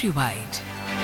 Countrywide.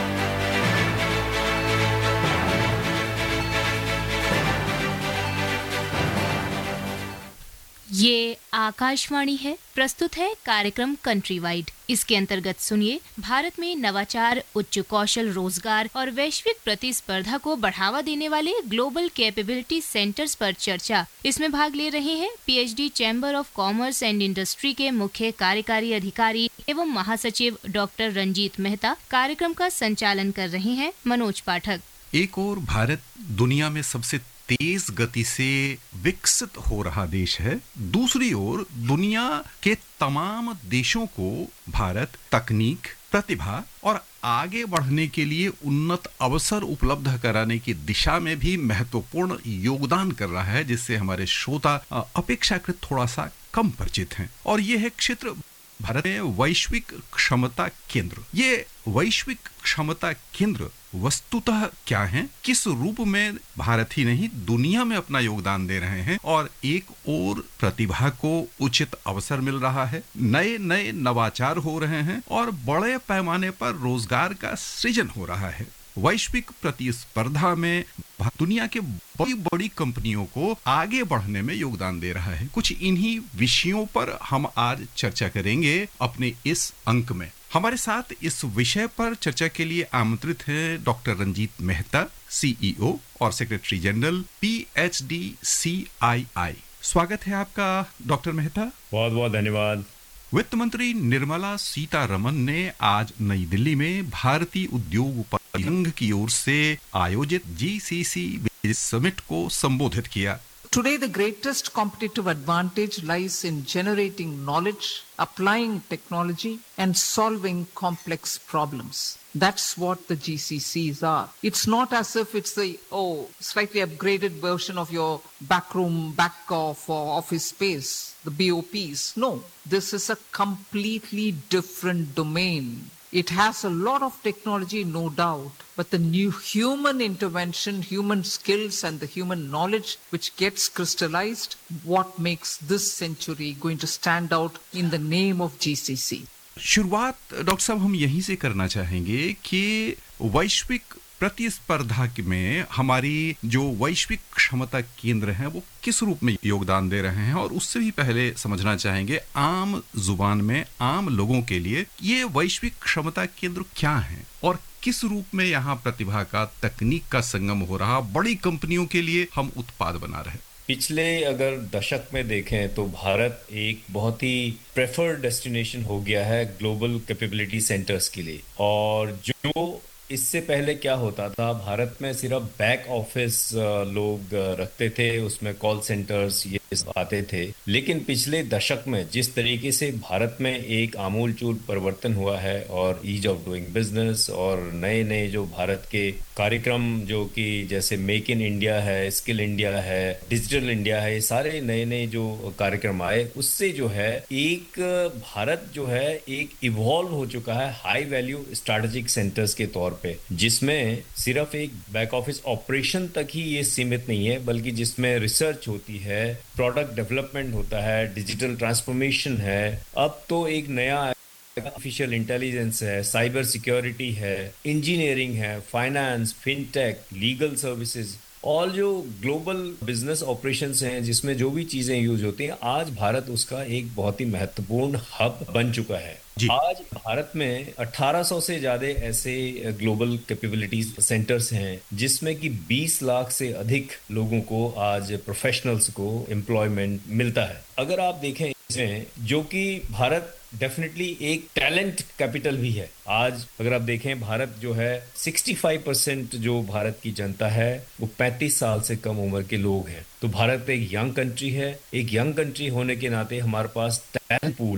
ये आकाशवाणी है। प्रस्तुत है कार्यक्रम कंट्री वाइड। इसके अंतर्गत सुनिए भारत में नवाचार, उच्च कौशल रोजगार और वैश्विक प्रतिस्पर्धा को बढ़ावा देने वाले ग्लोबल कैपेबिलिटी सेंटर्स पर चर्चा। इसमें भाग ले रहे हैं PhD chamber of commerce and industry के मुख्य कार्यकारी अधिकारी एवं महासचिव डॉक्टर रंजीत मेहता। कार्यक्रम का संचालन कर रहे हैं मनोज पाठक। एक और भारत दुनिया में सबसे तेज गति से विकसित हो रहा देश है, दूसरी ओर दुनिया के तमाम देशों को भारत तकनीक, प्रतिभा और आगे बढ़ने के लिए उन्नत अवसर उपलब्ध कराने की दिशा में भी महत्वपूर्ण योगदान कर रहा है, जिससे हमारे श्रोता अपेक्षाकृत थोड़ा सा कम परिचित हैं। और ये है क्षेत्र भारत में वैश्विक क्षमता केंद्र। ये वैश्विक क्षमता केंद्र वस्तुतः क्या है, किस रूप में भारत ही नहीं दुनिया में अपना योगदान दे रहे हैं, और एक और प्रतिभा को उचित अवसर मिल रहा है, नए नए नवाचार हो रहे हैं और बड़े पैमाने पर रोजगार का सृजन हो रहा है। वैश्विक प्रतिस्पर्धा में दुनिया के बड़ी बड़ी कंपनियों को आगे बढ़ने में योगदान दे रहा है। कुछ इन्हीं विषयों पर हम आज चर्चा करेंगे अपने इस अंक में। हमारे साथ इस विषय पर चर्चा के लिए आमंत्रित हैं डॉक्टर रंजीत मेहता, सीईओ और सेक्रेटरी जनरल PHDCII। स्वागत है आपका डॉक्टर मेहता। बहुत बहुत धन्यवाद। वित्त मंत्री निर्मला सीतारमन ने आज नई दिल्ली में भारतीय उद्योग परिसंघ की ओर से आयोजित GCC बिजनेस समिट को संबोधित किया। Today, the greatest competitive advantage lies in generating knowledge, applying technology, and solving complex problems. That's what the GCCs are. It's not as if it's the slightly upgraded version of your backroom, back of office space, the BOPs. No, this is a completely different domain. It has a lot of technology, no doubt, but the new human intervention, human skills and the human knowledge which gets crystallized, what makes this century going to stand out in the name of GCC. शुरुआत doctor साहब हम यहीं से करना चाहेंगे कि वैश्विक प्रतिस्पर्धा में हमारी जो वैश्विक क्षमता केंद्र हैं वो किस रूप में योगदान दे रहे हैं, और उससे भी पहले समझना चाहेंगे आम जुबान में आम लोगों के लिए ये वैश्विक क्षमता केंद्र क्या है और किस रूप में यहाँ प्रतिभा का, तकनीक का संगम हो रहा, बड़ी कंपनियों के लिए हम उत्पाद बना रहे। पिछले अगर दशक में देखें तो भारत एक बहुत ही प्रेफर्ड डेस्टिनेशन हो गया है ग्लोबल कैपेबिलिटी सेंटर्स के लिए। और जो इससे पहले क्या होता था, भारत में सिर्फ बैक ऑफिस लोग रखते थे, उसमें कॉल सेंटर्स ये आते थे। लेकिन पिछले दशक में जिस तरीके से भारत में एक आमूलचूल परिवर्तन हुआ है और ईज ऑफ डूइंग बिजनेस और नए नए जो भारत के कार्यक्रम जो कि जैसे मेक इन इंडिया है, स्किल इंडिया है, डिजिटल इंडिया है, ये सारे नए नए जो कार्यक्रम आए, उससे जो है एक भारत जो है एक इवॉल्व हो चुका है हाई वैल्यू स्ट्रैटेजिक सेंटर्स के तौर पे, जिसमें सिर्फ एक बैक ऑफिस ऑपरेशन तक ही ये सीमित नहीं है, बल्कि जिसमें रिसर्च होती है, प्रोडक्ट डेवलपमेंट होता है, डिजिटल ट्रांसफॉर्मेशन है। अब तो एक नया आर्टिफिशियल इंटेलिजेंस है, साइबर सिक्योरिटी है, इंजीनियरिंग है, फाइनेंस, फिनटेक, लीगल सर्विसेज, और जो ग्लोबल बिजनेस ऑपरेशंस हैं जिसमें जो भी चीजें यूज होती हैं, आज भारत उसका एक बहुत ही महत्वपूर्ण हब बन चुका है। आज भारत में 1800 से ज्यादा ऐसे ग्लोबल कैपेबिलिटी सेंटर्स हैं जिसमें कि 20 लाख से अधिक लोगों को आज प्रोफेशनल्स को एम्प्लॉयमेंट मिलता है। अगर आप देखें इसमें जो कि भारत डेफिनेटली एक टैलेंट कैपिटल भी है। आज अगर आप देखें भारत जो है 65% जो भारत की जनता है वो 35 साल से कम उम्र के लोग हैं। तो भारत एक यंग कंट्री है। एक यंग कंट्री होने के नाते हमारे पास टैलेंट पूल